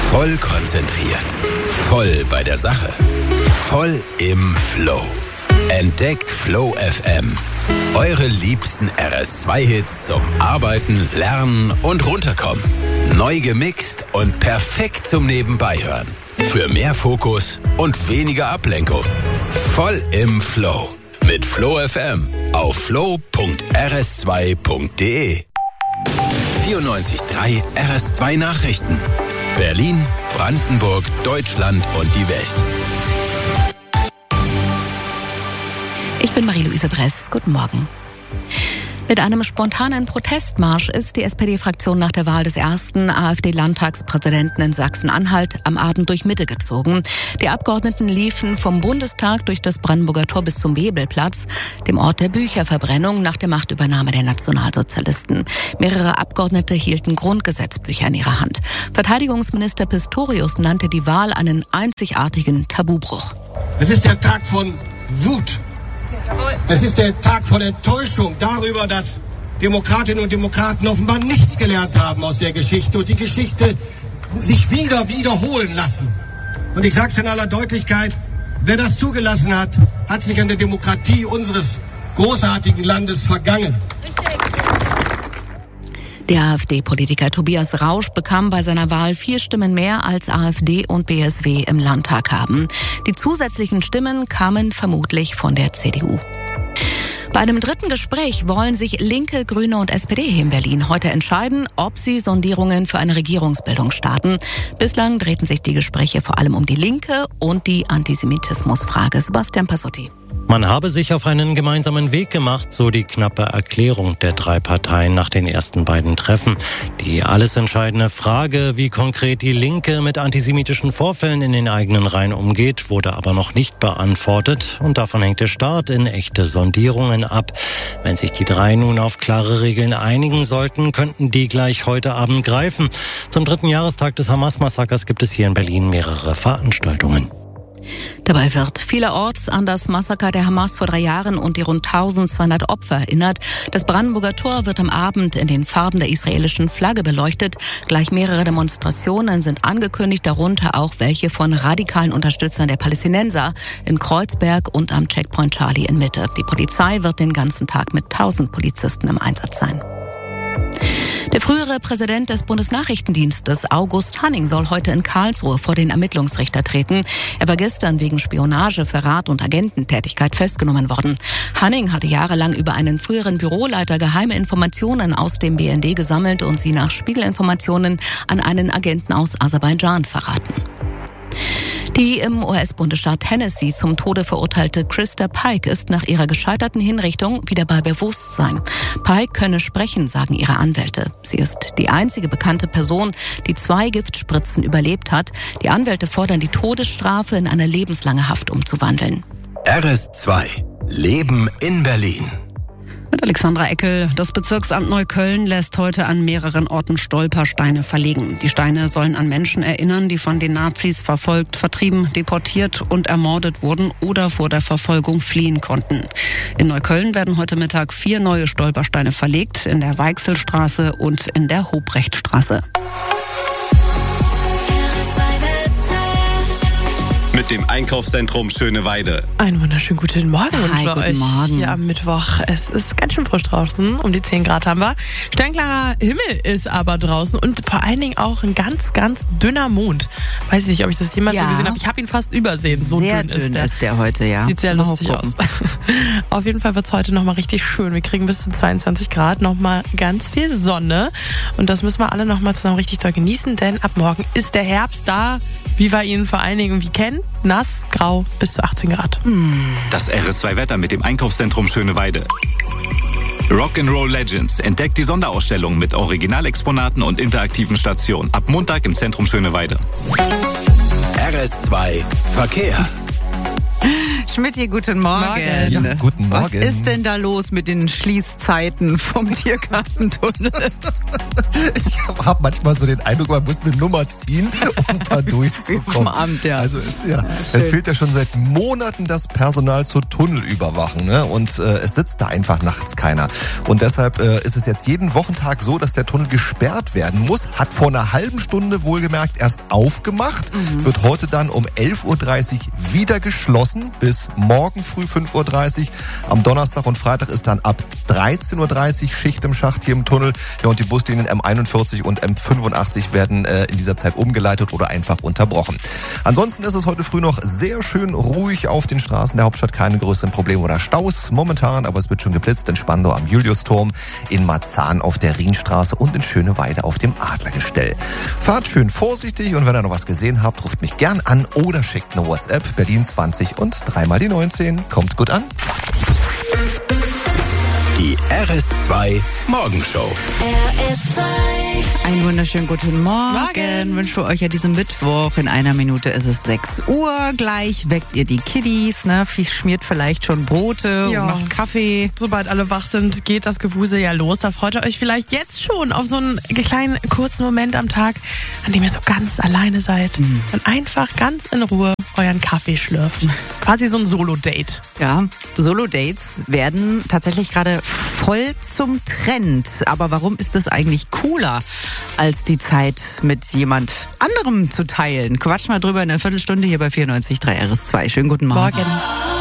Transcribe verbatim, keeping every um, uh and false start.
Voll konzentriert. Voll bei der Sache. Voll im Flow. Entdeckt Flow F M. Eure liebsten R S zwei Hits zum Arbeiten, Lernen und Runterkommen. Neu gemixt und perfekt zum Nebenbeihören. Für mehr Fokus und weniger Ablenkung. Voll im Flow. Mit Flow F M auf flow punkt r s zwei punkt d e. vierundneunzig Komma drei R S zwei Nachrichten. Berlin, Brandenburg, Deutschland und die Welt. Ich bin Marie-Louise Bress. Guten Morgen. Mit einem spontanen Protestmarsch ist die S P D-Fraktion nach der Wahl des ersten AfD-Landtagspräsidenten in Sachsen-Anhalt am Abend durch Mitte gezogen. Die Abgeordneten liefen vom Bundestag durch das Brandenburger Tor bis zum Bebelplatz, dem Ort der Bücherverbrennung nach der Machtübernahme der Nationalsozialisten. Mehrere Abgeordnete hielten Grundgesetzbücher in ihrer Hand. Verteidigungsminister Pistorius nannte die Wahl einen einzigartigen Tabubruch. Es ist der Tag von Wut. Es ist der Tag von Enttäuschung darüber, dass Demokratinnen und Demokraten offenbar nichts gelernt haben aus der Geschichte und die Geschichte sich wieder wiederholen lassen. Und ich sage es in aller Deutlichkeit, wer das zugelassen hat, hat sich an der Demokratie unseres großartigen Landes vergangen. Der AfD-Politiker Tobias Rausch bekam bei seiner Wahl vier Stimmen mehr als AfD und B S W im Landtag haben. Die zusätzlichen Stimmen kamen vermutlich von der C D U. Bei einem dritten Gespräch wollen sich Linke, Grüne und S P D hier in Berlin heute entscheiden, ob sie Sondierungen für eine Regierungsbildung starten. Bislang drehten sich die Gespräche vor allem um die Linke und die Antisemitismusfrage. Sebastian Passotti. Man habe sich auf einen gemeinsamen Weg gemacht, so die knappe Erklärung der drei Parteien nach den ersten beiden Treffen. Die alles entscheidende Frage, wie konkret die Linke mit antisemitischen Vorfällen in den eigenen Reihen umgeht, wurde aber noch nicht beantwortet. Und davon hängt der Start in echte Sondierungen ab. Wenn sich die drei nun auf klare Regeln einigen sollten, könnten die gleich heute Abend greifen. Zum dritten Jahrestag des Hamas-Massakers gibt es hier in Berlin mehrere Veranstaltungen. Dabei wird vielerorts an das Massaker der Hamas vor drei Jahren und die rund eintausendzweihundert Opfer erinnert. Das Brandenburger Tor wird am Abend in den Farben der israelischen Flagge beleuchtet. Gleich mehrere Demonstrationen sind angekündigt, darunter auch welche von radikalen Unterstützern der Palästinenser in Kreuzberg und am Checkpoint Charlie in Mitte. Die Polizei wird den ganzen Tag mit tausend Polizisten im Einsatz sein. Der frühere Präsident des Bundesnachrichtendienstes, August Hanning, soll heute in Karlsruhe vor den Ermittlungsrichter treten. Er war gestern wegen Spionage, Verrat und Agententätigkeit festgenommen worden. Hanning hatte jahrelang über einen früheren Büroleiter geheime Informationen aus dem B N D gesammelt und sie nach Spiegelinformationen an einen Agenten aus Aserbaidschan verraten. Die im U S-Bundesstaat Tennessee zum Tode verurteilte Krista Pike ist nach ihrer gescheiterten Hinrichtung wieder bei Bewusstsein. Pike könne sprechen, sagen ihre Anwälte. Sie ist die einzige bekannte Person, die zwei Giftspritzen überlebt hat. Die Anwälte fordern, die Todesstrafe in eine lebenslange Haft umzuwandeln. R S zwei. Leben in Berlin. Mit Alexandra Eckel. Das Bezirksamt Neukölln lässt heute an mehreren Orten Stolpersteine verlegen. Die Steine sollen an Menschen erinnern, die von den Nazis verfolgt, vertrieben, deportiert und ermordet wurden oder vor der Verfolgung fliehen konnten. In Neukölln werden heute Mittag vier neue Stolpersteine verlegt, in der Weichselstraße und in der Hobrechtstraße. Mit dem Einkaufszentrum Schöneweide. Einen wunderschönen guten Morgen Hi, für guten euch Morgen. hier am Mittwoch. Es ist ganz schön frisch draußen, um die zehn Grad haben wir. Sternklarer Himmel ist aber draußen und vor allen Dingen auch ein ganz, ganz dünner Mond. Weiß ich nicht, ob ich das jemals Ja. so gesehen habe. Ich habe ihn fast übersehen. So Sehr dünn ist der. ist der heute, ja. Sieht sehr Mal lustig aus. hochgucken. Auf jeden Fall wird es heute nochmal richtig schön. Wir kriegen bis zu zweiundzwanzig Grad, nochmal ganz viel Sonne. Und das müssen wir alle nochmal zusammen richtig doll genießen, denn ab morgen ist der Herbst da, wie wir ihn vor allen Dingen irgendwie kennen. Nass, grau, bis zu achtzehn Grad. Das R S zwei Wetter mit dem Einkaufszentrum Schöneweide. Rock'n'Roll Legends entdeckt die Sonderausstellung mit Originalexponaten und interaktiven Stationen. Ab Montag im Zentrum Schöneweide. R S zwei Verkehr. Schmidti, guten Morgen. Morgen. Ja, guten Morgen. Was ist denn da los mit den Schließzeiten vom Tiergartentunnel? Ich habe manchmal so den Eindruck, man muss eine Nummer ziehen, um da durchzukommen. Amt, ja. Also ist ja, es fehlt ja schon seit Monaten das Personal zur Tunnelüberwachung, ne? Und äh, es sitzt da einfach nachts keiner. Und deshalb äh, ist es jetzt jeden Wochentag so, dass der Tunnel gesperrt werden muss. Hat vor einer halben Stunde wohlgemerkt erst aufgemacht, mhm. wird heute dann um elf Uhr dreißig wieder geschlossen bis morgen früh fünf Uhr dreißig. Am Donnerstag und Freitag ist dann ab dreizehn Uhr dreißig Schicht im Schacht hier im Tunnel. Ja, und die Buslinien M einundvierzig und M fünfundachtzig werden äh, in dieser Zeit umgeleitet oder einfach unterbrochen. Ansonsten ist es heute früh noch sehr schön ruhig auf den Straßen der Hauptstadt. Keine größeren Probleme oder Staus momentan, aber es wird schon geblitzt in Spandau am Juliusturm, in Marzahn auf der Rienstraße und in Schöneweide auf dem Adlergestell. Fahrt schön vorsichtig und wenn ihr noch was gesehen habt, ruft mich gern an oder schickt eine WhatsApp. Berlin zwanzig und dreimal die neunzehn. Kommt gut an. Die R S zwei Morgenshow. R S zwei. Einen wunderschönen guten Morgen. Morgen. Wünschen wir euch ja diesen Mittwoch. In einer Minute ist es sechs Uhr. Gleich weckt ihr die Kiddies. Ne? Schmiert vielleicht schon Brote ja. und noch Kaffee. Sobald alle wach sind, geht das Gewusel ja los. Da freut ihr euch vielleicht jetzt schon auf so einen kleinen, kurzen Moment am Tag, an dem ihr so ganz alleine seid mhm. und einfach ganz in Ruhe euren Kaffee schlürft. Quasi so ein Solo-Date. Ja, Solo-Dates werden tatsächlich gerade voll zum Trend. Aber warum ist das eigentlich cooler, als die Zeit mit jemand anderem zu teilen? Quatsch mal drüber in einer Viertelstunde hier bei vierundneunzig Komma drei R S zwei. Schönen guten Morgen. Morgen.